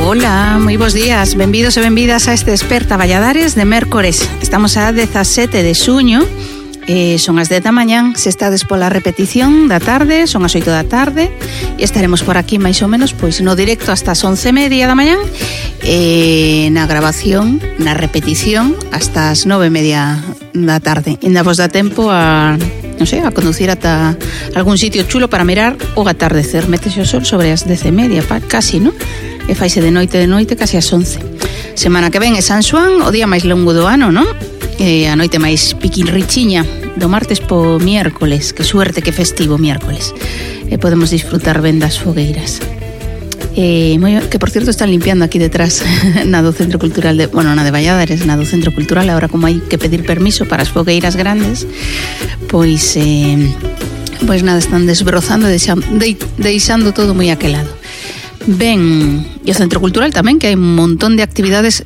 Ola, moi bons días, benvidos e benvidas a este Desperta Valladares de mércores. Estamos a 17 de xuño, son as 10 da mañán, se estades pola repetición da tarde, son as 8 da tarde, e estaremos por aquí máis ou menos pois no directo hasta as 11:30 da mañán, na grabación, na repetición hasta as 9:30 da tarde. Ainda vos dá tempo a, non sei, a conducir ata algún sitio chulo para mirar o atardecer. Métese o sol sobre as 10:30, casi, non? E faise de noite, casi as 11. Semana que ven é San Xoán, o día máis longo do ano, non? A noite máis piquinrichiña do martes po miércoles. Que suerte, que festivo miércoles. E podemos disfrutar ben das fogueiras. Que por cierto están limpiando aquí detrás na do Centro Cultural de, bueno, na de Valladares, na do Centro Cultural. Ahora como hai que pedir permiso para as fogueiras grandes, pois nada, están desbrozando e deixando todo moi aquelado. Ben, e o Centro Cultural tamén, que hai un montón de actividades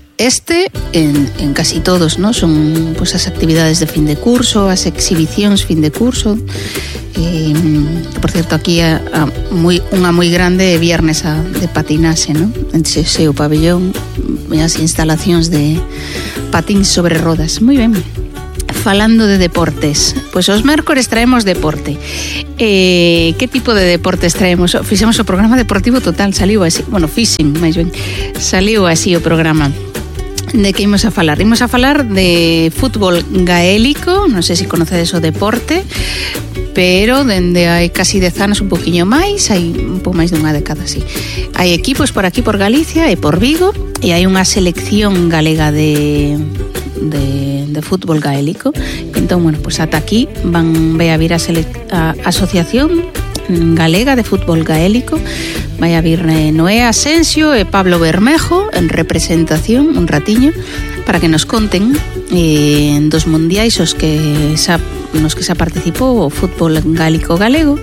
en casi todos, ¿no? Son pues as actividades de fin de curso, as exhibicións fin de curso. Por cierto, aquí unha moi grande viernes de patinaxe, ¿no? Ense o pabellón, as instalacións de patins sobre rodas. Moi ben. Falando de deportes, pois os mércores traemos deporte. Que tipo de deportes traemos? Fixemos o programa deportivo total, saliu así, bueno, fixen, máis ben, saliu así o programa. De que imos a falar? Imos a falar de fútbol gaélico, non sei se conocedes o deporte, pero dende hai casi 10 anos un poquinho máis, hai un pouco máis dunha década, así. Hai equipos por aquí, por Galicia e por Vigo, e hai unha selección galega de fútbol gaélico. Entón, bueno, pues ata aquí vai a vir a Asociación Galega de Fútbol Gaélico. Vai a vir Noé Asensio e Pablo Bermejo en representación un ratiño para que nos conten dos mundiais nos que xa participou o fútbol gaélico galego.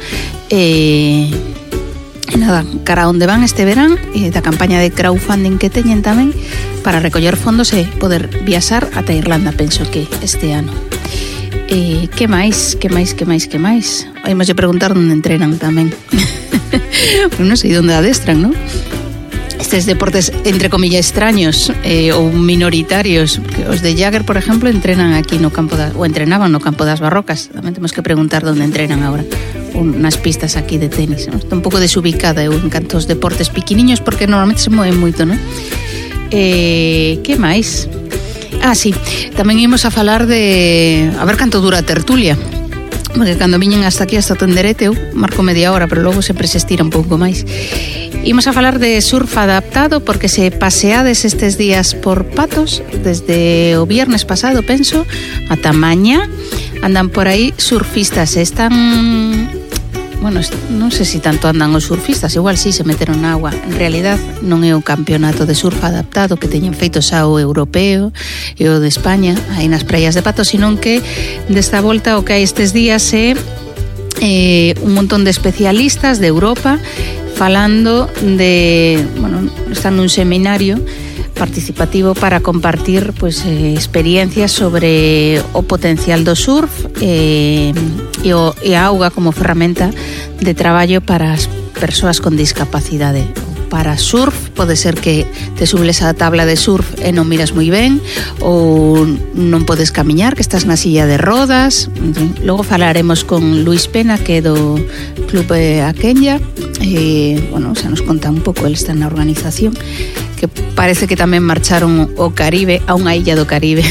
E nada, cara onde van este verán, da campaña de crowdfunding que teñen tamén para recoller fondos e poder viaxar ata Irlanda, penso que este ano. Que máis? Imos de preguntar onde entrenan tamén. Pero non sei onde adestran, non? Estes deportes, entre comillas, extraños ou minoritarios, porque os de Jagger, por exemplo, entrenan aquí no campo ou entrenaban no campo das Barrocas. Tamén temos que preguntar onde entrenan agora, nas pistas aquí de tenis. Estou un pouco desubicada, eu encanto os deportes piquiniños porque normalmente se moven moito, non? Que máis? Sí, tamén imos a falar de a ver canto dura a tertulia, porque cando viñen hasta aquí, hasta Tenderete, eu marco media hora, pero logo sempre se estira un pouco máis. Imos a falar de surf adaptado, porque se paseades estes días por Patos, desde o viernes pasado, penso, ata mañá, andan por aí surfistas, están... Bueno, non sei se tanto andan os surfistas, igual sí se meteron na agua. En realidad non é o campeonato de surf adaptado que teñen feito xa o europeo e o de España, aí nas praias de Patos, sino que desta volta o que hai estes días é un montón de especialistas de Europa falando de... Bueno, están nun seminario participativo para compartir pues, experiencias sobre o potencial do surf e a auga como ferramenta de traballo para as persoas con discapacidade. Para surf pode ser que te subles á tabla de surf e non miras moi ben, ou non podes camiñar, que estás na silla de rodas. Logo falaremos con Luis Pena, que é do Club Aquenya, bueno, xa nos conta un pouco, ele está na organización, que parece que tamén marcharon ao Caribe, a unha illa do Caribe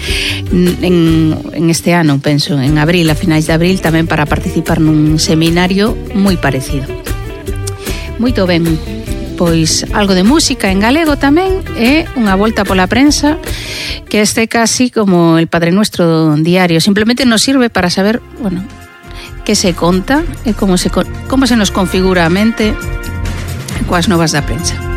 en este ano, penso, en abril, a finais de abril, tamén para participar nun seminario moi parecido. Moito ben, pois algo de música en galego tamén e unha volta pola prensa, que este casi como el Padre Nuestro diario, simplemente nos sirve para saber, bueno, que se conta e como se nos configura a mente coas novas da prensa.